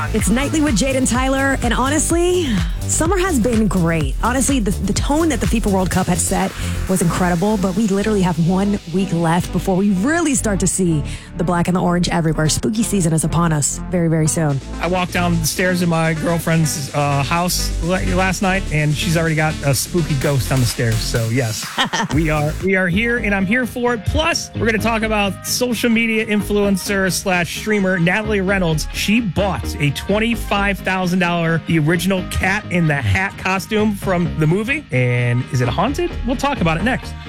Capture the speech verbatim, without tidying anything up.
o'clock. It's Nightly with Jade and Tyler, and honestly, summer has been great. Honestly, the, the tone that the FIFA World Cup had set was incredible, but we literally have one week left before we really start to see the black and the orange everywhere. Spooky season is upon us very, very soon. I walked down the stairs in my girlfriend's uh, house last night, and she's already got a spooky ghost on the stairs. So yes, we are we are here, and I'm here for it. Plus, we're going to talk about social media influencer slash streamer Natalie Reynolds. She bought a twenty-five thousand dollars the original Cat in the Hat costume from the movie, and is it haunted? We'll talk about it next.